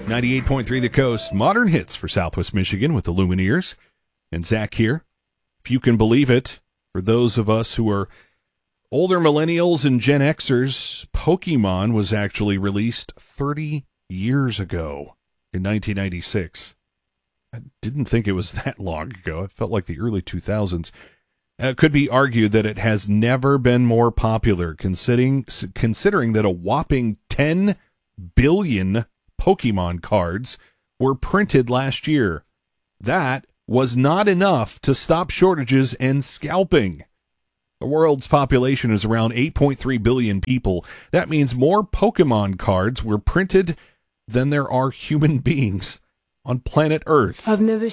98.3 The Coast, modern hits for Southwest Michigan with the Lumineers. And Zach here. If you can believe it, for those of us who are older millennials and Gen Xers, Pokemon was actually released 30 years ago in 1996. I didn't think it was that long ago. It felt like the early 2000s. It could be argued that it has never been more popular, considering that a whopping 10 billion Pokemon cards were printed last year. That was not enough to stop shortages and scalping. The world's population is around 8.3 billion people. That means more Pokemon cards were printed than there are human beings on planet Earth. I've never